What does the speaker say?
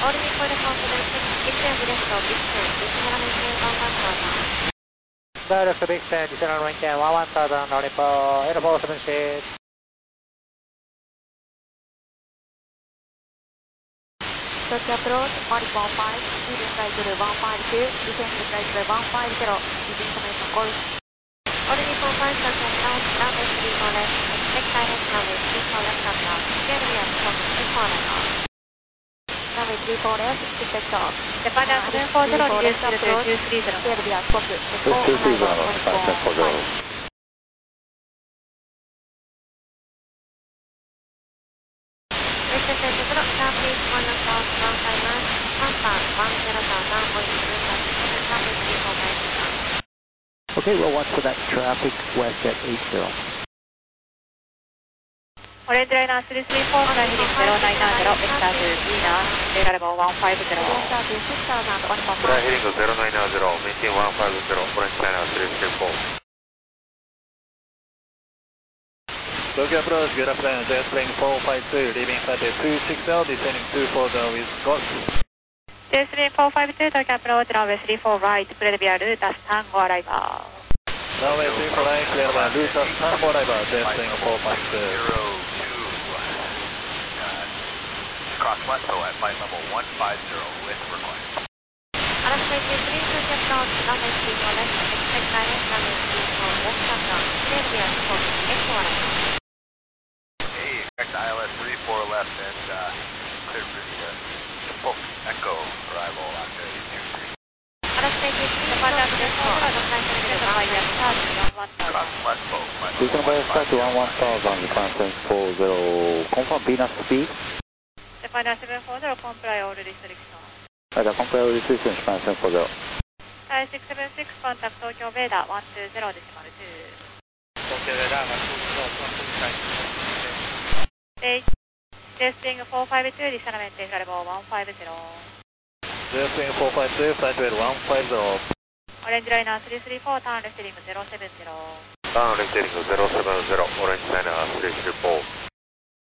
All report confirmation, Eastern Director, Eastern, Additional maintain 11,000. Direct to Eastern, Additional maintain 11,000, no report, 8476. Tokyo approach, Malik 15, leading flight level 152, descending flight level 150, using information call. All report 5 sunset south, runway 34 left, expect direct runway 34 left and down, clear to be at F4 arrival. Runway 34 left, expect off. Japan 740, reduce approach, 230. Clear to be at Fox, F4 arrival, Japan 740. Okay, we'll watch for that traffic west at 80. Orange Liner 334, fly heading 090, vector to Vienna, available 150. Fly heading 090, maintain 150, Orange Liner 334. Tokyo approach, good afternoon, JS plane 452, leaving flight 260, descending 240 with Golf. JS 452, Tokyo approach, runway 34 right, clear via Lutas, Tango arrival. Runway 34 right, clear via Lutas, Tango arrival, JS plane 452. 02, cross Lesto at flight level 150 with request. Runway 23, Tokyo approach, runway 34 left, expect direct runway 34 left and down, clear via Fox, F4 arrival. Expect ILS 34 left and clear for the Fox Echo arrival after 23. Japan 740, flight heading to Fire start 11,000. Lesto, Reasonable start to 11,000, Japan 740, confirm Venus speed. Japan 740, comply all restrictions. Comply all restrictions, Japan 740. Thai 676, contact Tokyo Veda 120.2. Tokyo radar 120, Testing 452, descent maintain level 150. JS plane 452, flight level 150. Orange Liner 334, turn left heading 070. Turn left heading 070, Orange Liner 334.